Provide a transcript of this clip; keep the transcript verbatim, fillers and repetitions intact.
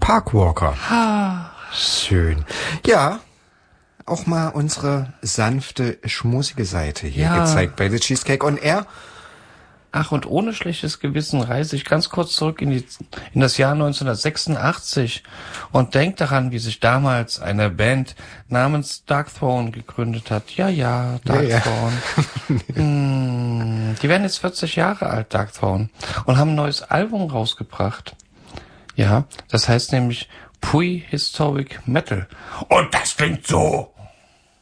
Parkwalker. Ha. Schön. Ja, auch mal unsere sanfte, schmusige Seite hier Ja. gezeigt bei The Cheesecake on Air. Ach, und ohne schlechtes Gewissen reise ich ganz kurz zurück in die in das Jahr neunzehnhundertsechsundachtzig und denk daran, wie sich damals eine Band namens Darkthrone gegründet hat. Ja, ja, Darkthrone. Ja, ja. hm, die werden jetzt vierzig Jahre alt, Darkthrone, und haben ein neues Album rausgebracht. Ja, das heißt nämlich Prehistoric Metal. Und das klingt so.